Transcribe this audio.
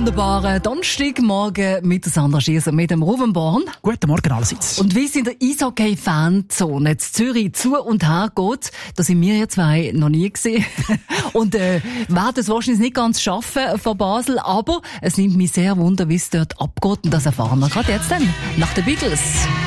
wunderbaren Donnerstagmorgen mit der Sandra Schieser, mit dem Ruben Born. Guten Morgen allerseits. Und wie es in der Eishockey-Fanzone in Zürich zu und her geht, da sind wir ja zwei noch nie gesehen. Und werden es wahrscheinlich nicht ganz schaffen von Basel, aber es nimmt mich sehr wunder, wie es dort abgeht. Und das erfahren wir gerade jetzt dann, nach den Beatles.